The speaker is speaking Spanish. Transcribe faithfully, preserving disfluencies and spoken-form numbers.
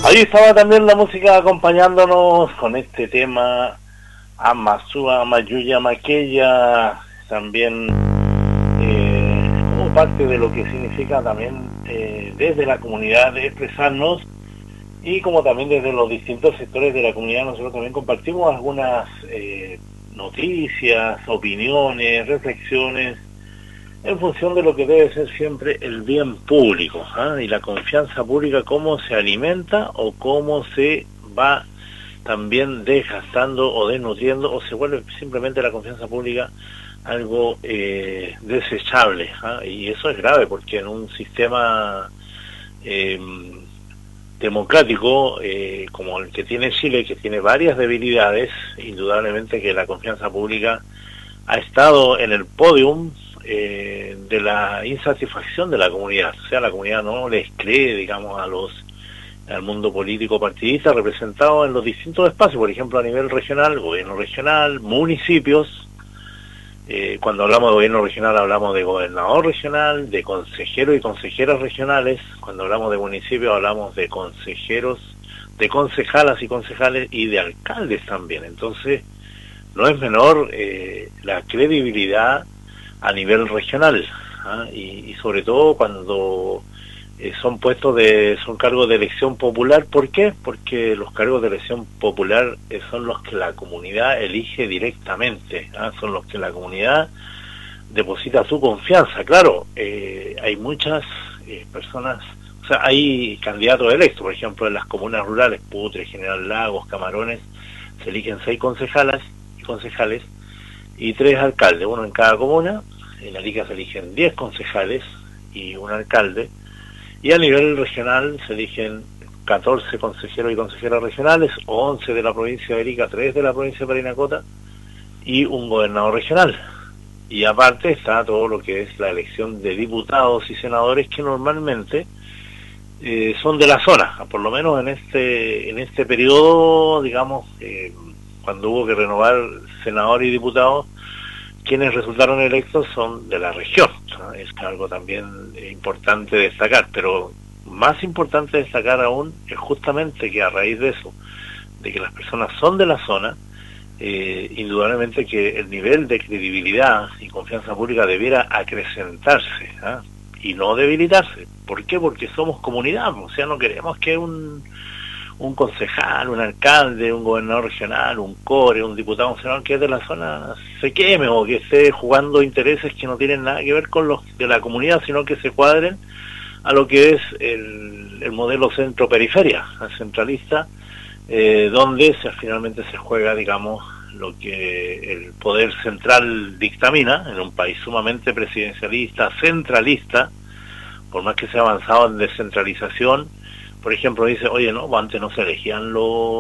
Ahí estaba también la música acompañándonos con este tema Amasúa, Mayuya, Maquella, también eh, como parte de lo que significa también eh, desde la comunidad de expresarnos, y como también desde los distintos sectores de la comunidad nosotros también compartimos algunas eh, noticias, opiniones, reflexiones en función de lo que debe ser siempre el bien público, ¿eh? Y la confianza pública, cómo se alimenta o cómo se va también desgastando o desnutriendo, o se vuelve simplemente la confianza pública algo eh, desechable, ¿eh? Y eso es grave porque en un sistema eh, democrático eh, como el que tiene Chile, que tiene varias debilidades, indudablemente que la confianza pública ha estado en el podium Eh, de la insatisfacción de la comunidad. O sea, la comunidad no les cree, digamos, a los al mundo político partidista representado en los distintos espacios, por ejemplo, a nivel regional, gobierno regional, municipios. Eh, cuando hablamos de gobierno regional hablamos de gobernador regional, de consejeros y consejeras regionales. Cuando hablamos de municipios hablamos de consejeros, de concejalas y concejales y de alcaldes también. Entonces, no es menor eh, la credibilidad a nivel regional, ¿eh? y, y sobre todo cuando eh, son puestos de, son cargos de elección popular. ¿Por qué? Porque los cargos de elección popular eh, son los que la comunidad elige directamente, ¿eh? Son los que la comunidad deposita su confianza. Claro, eh, hay muchas eh, personas, o sea, hay candidatos electos, por ejemplo, en las comunas rurales, Putre, General Lagos, Camarones, se eligen seis concejalas y concejales y tres alcaldes, uno en cada comuna. En Arica se eligen diez concejales y un alcalde, y a nivel regional se eligen catorce consejeros y consejeras regionales, once de la provincia de Arica, tres de la provincia de Parinacota y un gobernador regional. Y aparte está todo lo que es la elección de diputados y senadores, que normalmente eh, son de la zona, por lo menos en este en este periodo, digamos, eh, cuando hubo que renovar senadores y diputados, quienes resultaron electos son de la región, ¿no? Es algo también importante destacar, pero más importante destacar aún es justamente que a raíz de eso, de que las personas son de la zona, eh, indudablemente que el nivel de credibilidad y confianza pública debiera acrecentarse, ¿eh? Y no debilitarse. ¿Por qué? Porque somos comunidad, o sea, no queremos que un un concejal, un alcalde, un gobernador regional, un core, un diputado, un senador que es de la zona se queme o que esté jugando intereses que no tienen nada que ver con los de la comunidad, sino que se cuadren a lo que es el, el modelo centro-periferia, centralista, eh, donde se, finalmente se juega, digamos, lo que el poder central dictamina en un país sumamente presidencialista, centralista, por más que se ha avanzado en descentralización. Por ejemplo, dice, oye, no, antes no se elegían los